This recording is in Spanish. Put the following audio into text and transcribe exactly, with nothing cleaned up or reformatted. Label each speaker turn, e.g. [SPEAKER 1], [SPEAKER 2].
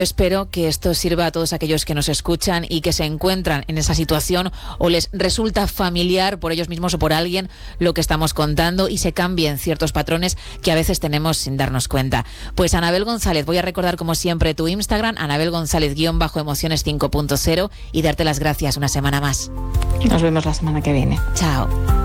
[SPEAKER 1] Espero que esto sirva a todos aquellos que nos escuchan y que se encuentran en esa situación o les resulta familiar por ellos mismos o por alguien lo que estamos contando y se cambien ciertos patrones que a veces tenemos sin darnos cuenta. Pues Anabel González, voy a recordar como siempre tu Instagram, Anabel González guión bajo emociones cinco punto cero, y darte las gracias una semana más.
[SPEAKER 2] Nos vemos la semana que viene.
[SPEAKER 1] Chao.